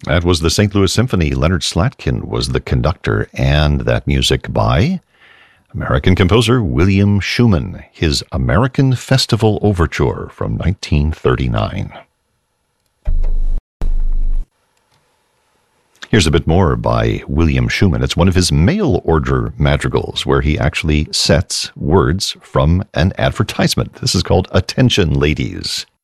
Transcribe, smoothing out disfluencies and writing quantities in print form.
That was the St. Louis Symphony. Leonard Slatkin was the conductor, and that music by American composer William Schumann, his American Festival Overture from 1939. Here's a bit more by William Schumann. It's one of his mail order madrigals where he actually sets words from an advertisement. This is called Attention Ladies.